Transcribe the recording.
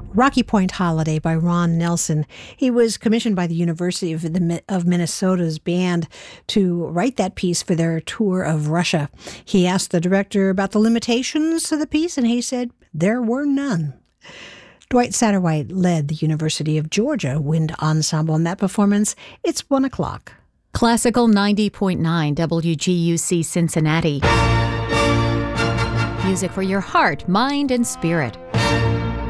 Rocky Point Holiday by Ron Nelson. He was commissioned by the University of Minnesota's band to write that piece for their tour of Russia. He asked the director about the limitations of the piece, and he said there were none. Dwight Satterwhite led the University of Georgia Wind Ensemble in that performance. It's 1 o'clock. Classical 90.9 WGUC Cincinnati. Music for your heart, mind, and spirit.